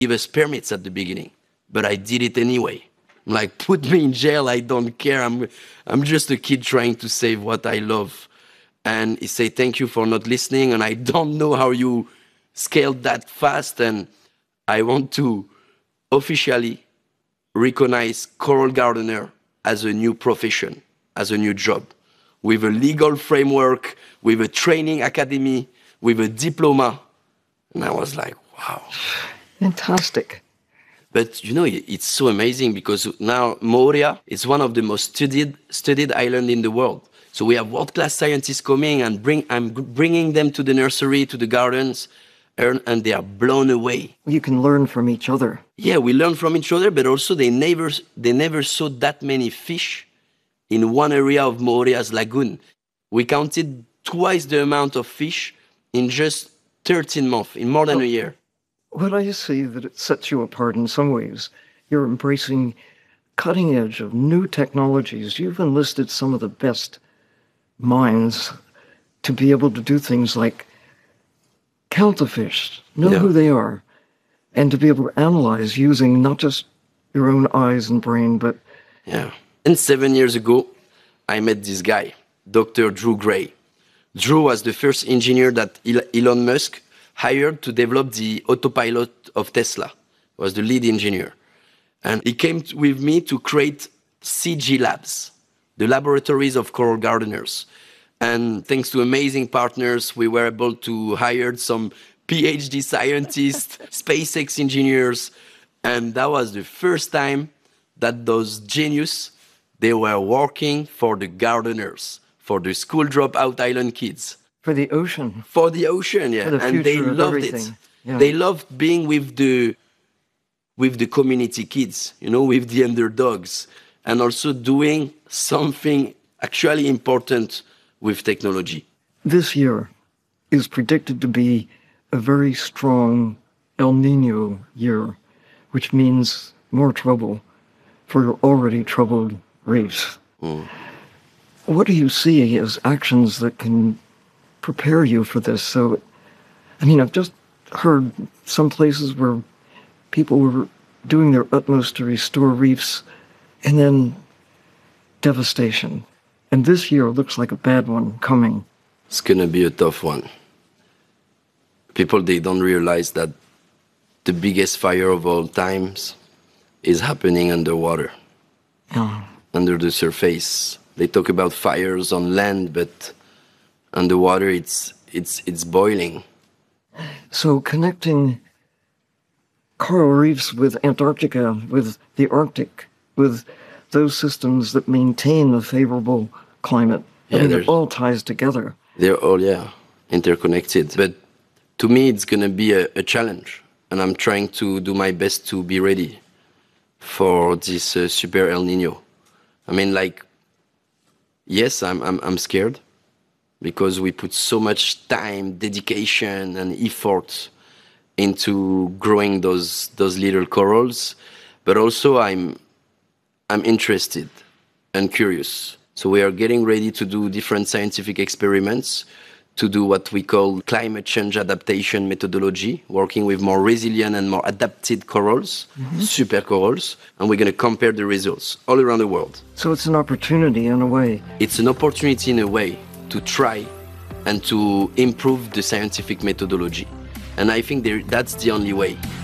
give us permits at the beginning, but I did it anyway. I'm like, put me in jail, I don't care. I'm just a kid trying to save what I love. And he said, thank you for not listening, and I don't know how you scaled that fast, and I want to officially recognize coral gardener as a new profession, as a new job, with a legal framework, with a training academy, with a diploma. And I was like, wow. Fantastic. But you know, it's so amazing because now Moorea is one of the most studied islands in the world. So we have world-class scientists coming, and I'm bringing them to the nursery, to the gardens, and they are blown away. You can learn from each other. Yeah, we learn from each other, but also they never saw that many fish in one area of Moorea's lagoon. We counted twice the amount of fish in just 13 months, in more than a year. Well, I see that it sets you apart in some ways. You're embracing cutting edge of new technologies. You've enlisted some of the best minds to be able to do things like count the fish, know who they are, and to be able to analyze using not just your own eyes and brain, but... Yeah. And 7 years ago, I met this guy, Dr. Drew Gray. Drew was the first engineer that Elon Musk hired to develop the autopilot of Tesla, was the lead engineer. And he came with me to create CG Labs, the laboratories of coral gardeners. And thanks to amazing partners, we were able to hire some PhD scientists, SpaceX engineers. And that was the first time that those geniuses, they were working for the gardeners, for the school dropout island kids. For the ocean. For the ocean, yeah. For the and they future of loved everything. it. Yeah. They loved being with the community kids, you know, with the underdogs, and also doing something actually important with technology. This year is predicted to be a very strong El Nino year, which means more trouble for your already troubled reefs. What do you see as actions that can prepare you for this? So, I mean, I've just heard some places where people were doing their utmost to restore reefs, and then devastation. And this year looks like a bad one coming. It's going to be a tough one. People, they don't realize that the biggest fire of all times is happening underwater, under the surface. They talk about fires on land, but underwater it's boiling. So connecting coral reefs with Antarctica, with the Arctic, with those systems that maintain a favorable climate, it all ties together. They're all, interconnected. But to me, it's going to be a challenge. And I'm trying to do my best to be ready for this super El Nino. I mean, like, yes, I'm scared because we put so much time, dedication, and effort into growing those little corals, but also I'm interested and curious. So we are getting ready to do different scientific experiments to do what we call climate change adaptation methodology, working with more resilient and more adapted corals, super corals, and we're going to compare the results all around the world. So it's an opportunity in a way. It's an opportunity in a way to try and to improve the scientific methodology. And I think that's the only way.